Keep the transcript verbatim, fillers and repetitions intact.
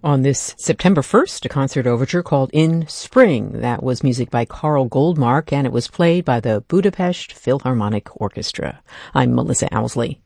On this September first, a concert overture called In Spring. That was music by Carl Goldmark, and it was played by the Budapest Philharmonic Orchestra. I'm Melissa Owsley.